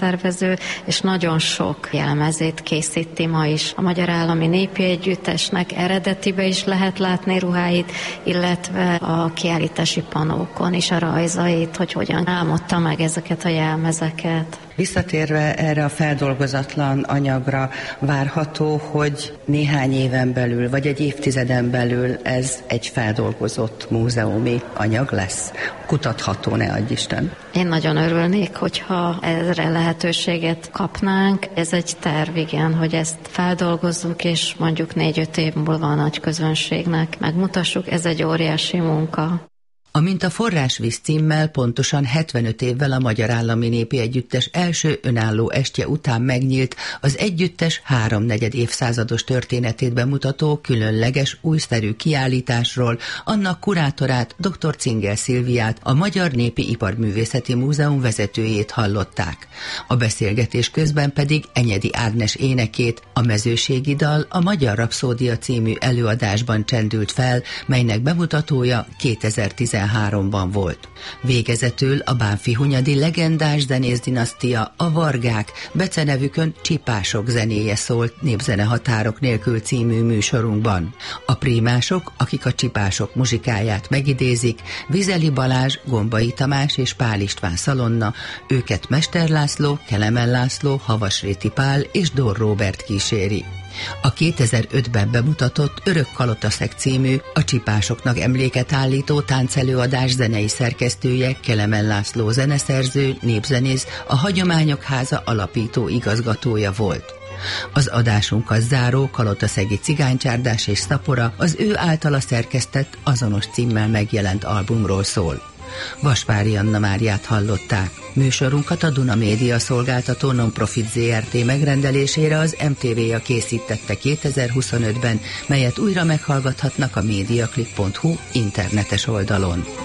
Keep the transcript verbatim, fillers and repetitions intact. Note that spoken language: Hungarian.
zeneszervező, és nagyon sok jelmezét készíti ma is. A Magyar Állami Népi Együttesnek eredetibe is lehet látni ruháit, illetve a kiállítási panókon is a rajzait, hogy hogyan álmodta meg ezeket a jelmezeket. Visszatérve erre a feldolgozatlan anyagra, várható, hogy néhány éven belül, vagy egy évtizeden belül ez egy feldolgozott múzeumi anyag lesz? Kutatható, ne adj Isten. Én nagyon örülnék, hogyha erre lehetőséget kapnánk. Ez egy terv, igen, hogy ezt feldolgozzuk, és mondjuk négy-öt év múlva a nagy közönségnek megmutassuk. Ez egy óriási munka. A Minta forrásvíz címmel pontosan hetvenöt évvel a Magyar Állami Népi Együttes első önálló estje után megnyílt az együttes háromnegyed évszázados történetét bemutató különleges, újszerű kiállításról, annak kurátorát, dr. Cingel Szilviát, a Magyar Népi Iparművészeti Múzeum vezetőjét hallották. A beszélgetés közben pedig Enyedi Ágnes énekét, a Mezőségi dal a Magyar Rapszódia című előadásban csendült fel, melynek bemutatója kétezer-tizenháromban volt. Végezetül a Bánffy-Hunyadi legendás zenész-dinasztia, a Vargák, becenevükön Csipások zenéje szólt Népzene határok nélkül című műsorunkban. A prímások, akik a Csipások muzsikáját megidézik, Vizeli Balázs, Gombai Tamás és Pál István Szalonna, őket Mester László, Kelemen László, Havasréti Pál és Dór Róbert kíséri. A kétezer-ötben bemutatott Örök Kalotaszeg című, a Csipásoknak emléket állító táncelőadás zenei szerkesztője, Kelemen László zeneszerző, népzenész, a Hagyományok Háza alapító igazgatója volt. Az adásunkat záró Kalotaszegi cigánycsárdás és szapora az ő általa szerkesztett, azonos címmel megjelent albumról szól. Vaspári Anna Máriát hallották. Műsorunkat a Duna Média szolgáltató non-profit zé er té megrendelésére az em té vé-ja készítette kétezer-huszonötben, melyet újra meghallgathatnak a mediaclip pont hu internetes oldalon.